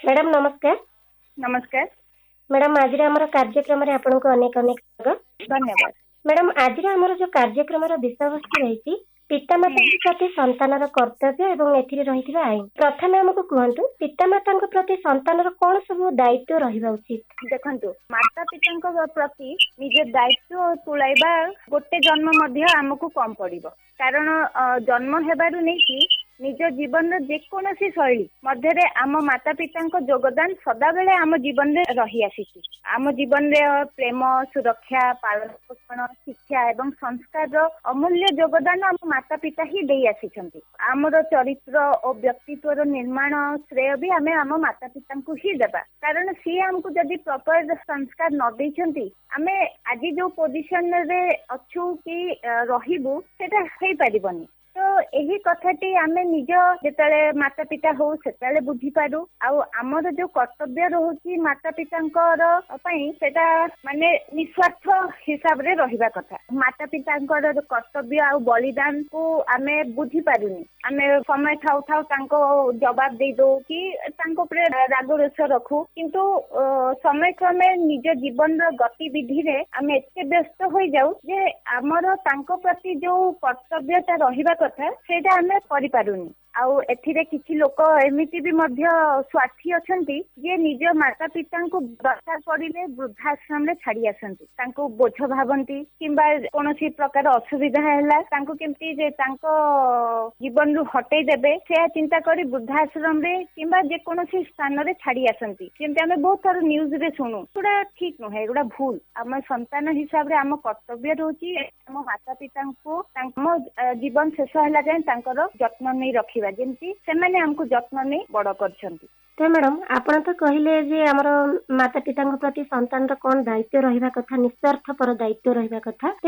Madam नमस्कार। नमस्कार। Madam आज आमर कार्यक्रम आपको अनेक अनेक स्वागत। धन्यवाद। मैडम आज आमर जो कार्यक्रम विषय वस्तु रही पितामाता प्रति संतानर कर्तव्य एवं एथिरे रही आईन। प्रथमे हमको कहतु पितामाता प्रति संतानर कौन सब दायित्व रहा उचित? देखंतु माता पिता प्रति निज दायित्व तुलाइबा गोटे जन्म आमको कम पड़िबो, कारण जन्म हेबारु नहीं निज जीवन जेकोसी शैली मध्य आम माता पिता योगदान सदा बेले आम जीवन में रही आसी। आम जीवन में प्रेम, सुरक्षा, पालन पोषण, शिक्षा एवं संस्कार अमूल्य योगदान आम माता पिता ही दे आसी। आमर चरित्र और व्यक्तित्व निर्माण श्रेय भी आम आम माता पिता को ही देबा, कारण सी आमको जदि प्रॉपर संस्कार न देइछंती आमे आज जो पोजिशन रे अच्छु कि रहिबु सेटा हेई परिबनी। तो यही कथाटी आम निज जेतले माता पिता हो सेतले बुझी पारू आमर जो कर्तव्य रोची माता पिता सेटा माने निस्वार्थ हिसाब रे रहिबा कथा। माता पिता कर्तव्य आ बलिदान को आमे बुझी पारुनी। आमे समय थाउ थाउ तांको जवाब दे दो कि तांको उपरे राग रोष रखू, किंतु समय क्रमे निज जीवन गतिविधि रे आमे एते व्यस्त हो जाऊ जे आमर तांको प्रति जो कर्तव्यता रहिबा कथा सेटा आमे करि पारुनी। आउ एथिरे किछि लोक एमिति भी मध्य स्वार्थी अछंती जे निज माता पिता को दरकार पड़िले वृद्धाश्रम रे छाड़ी आसंती, तांको बोझ भाबंती किंबा कोनोसी प्रकार असुविधा हैला तांको केमती जे तांको जीवन रु हटै देबे से चिंता करी वृद्धाश्रम रे किंबा जे कोनोसी स्थान रे छाड़ी आसंती। जेमते आमे बहुत सारा न्यूज रे सुनु, एडा ठीक न है, एडा भूल। आम संतान हिसाब रे आम कर्तव्य रहउची आम माता पिता को तांको जीवन शेष हैला जाय तांकर जत्न नै रखी जेमती सेमाने हमको जत्न नहीं बड़ करछंती। तो मैडम आपण तो कहले जे हमर माता पिता प्रति संतान कौन दायित्व रहिबा कथा, निस्वार्थ पर दायित्व रहिबा कथा।